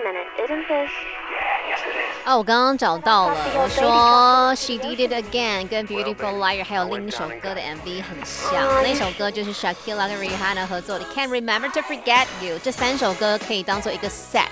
minute, isn't this? 我刚刚找到了，我说 She Did It Again 跟 Beautiful Liar 还有另一首歌的 MV 很像，那首歌就是 Shakira 跟 Rihanna 合作的 Can't Remember to Forget You， 这3首歌可以当做一个 set。